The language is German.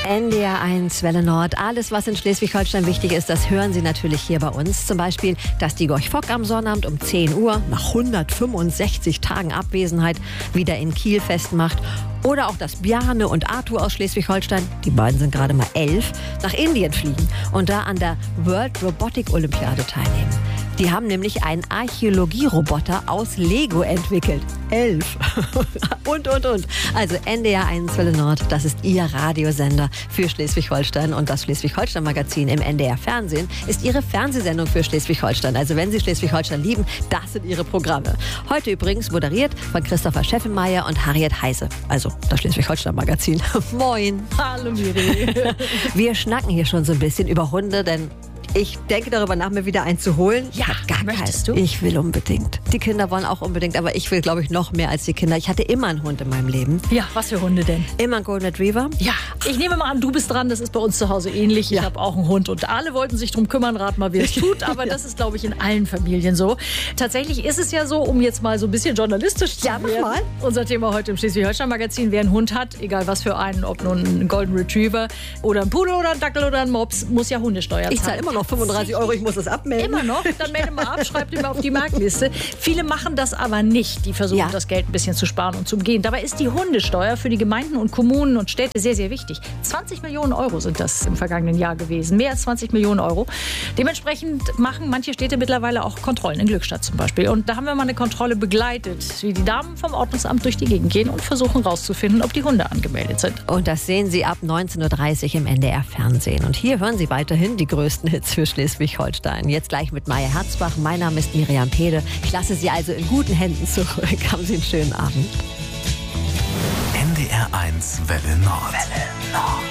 NDR1 Welle Nord. Alles, was in Schleswig-Holstein wichtig ist, das hören Sie natürlich hier bei uns. Zum Beispiel, dass die Gorch Fock am Sonnabend um 10 Uhr nach 165 Tagen Abwesenheit wieder in Kiel festmacht. Oder auch, dass Bjarne und Arthur aus Schleswig-Holstein, die beiden sind gerade mal 11, nach Indien fliegen und da an der World Robotic Olympiade teilnehmen. Die haben nämlich einen Archäologieroboter aus Lego entwickelt. 11. und. Also NDR1 Welle Nord, das ist Ihr Radiosender für Schleswig-Holstein. Und das Schleswig-Holstein-Magazin im NDR-Fernsehen ist Ihre Fernsehsendung für Schleswig-Holstein. Also wenn Sie Schleswig-Holstein lieben, das sind Ihre Programme. Heute übrigens moderiert von Christopher Scheffenmeier und Harriet Heise. Also das Schleswig-Holstein-Magazin. Moin. Hallo Miri. Wir schnacken hier schon so ein bisschen über Hunde, denn ich denke darüber nach, mir wieder einen zu holen. Ja, möchtest du? Ich will unbedingt. Die Kinder wollen auch unbedingt, aber ich will, glaube ich, noch mehr als die Kinder. Ich hatte immer einen Hund in meinem Leben. Ja, was für Hunde denn? Immer einen Golden Retriever. Ja, ich nehme mal an, du bist dran. Das ist bei uns zu Hause ähnlich. Ich habe auch einen Hund und alle wollten sich drum kümmern. Rat mal, wer es tut. Aber das ist, glaube ich, in allen Familien so. Tatsächlich ist es ja so, um jetzt mal so ein bisschen journalistisch zu werden. Mal. Unser Thema heute im Schleswig-Holstein-Magazin. Wer einen Hund hat, egal was für einen, ob nun ein Golden Retriever oder ein Pudel oder ein Dackel oder ein Mops, muss ja Hundesteuer zahlen. Ich zahle immer noch 35 Euro. Ich muss das abmelden. Immer noch? Dann melde mal ab, schreibt ihn mal auf die Marktliste. Viele machen das aber nicht. Die versuchen, das Geld ein bisschen zu sparen und zu umgehen. Dabei ist die Hundesteuer für die Gemeinden und Kommunen und Städte sehr, sehr wichtig. 20 Millionen Euro sind das im vergangenen Jahr gewesen. Mehr als 20 Millionen Euro. Dementsprechend machen manche Städte mittlerweile auch Kontrollen, in Glückstadt zum Beispiel. Und da haben wir mal eine Kontrolle begleitet, wie die Damen vom Ordnungsamt durch die Gegend gehen und versuchen rauszufinden, ob die Hunde angemeldet sind. Und das sehen Sie ab 19.30 Uhr im NDR-Fernsehen. Und hier hören Sie weiterhin die größten Hits für Schleswig-Holstein. Jetzt gleich mit Maya Herzbach. Mein Name ist Miriam Pede. Ich lasse Sie also in guten Händen zurück. Haben Sie einen schönen Abend. NDR1 Welle Nord.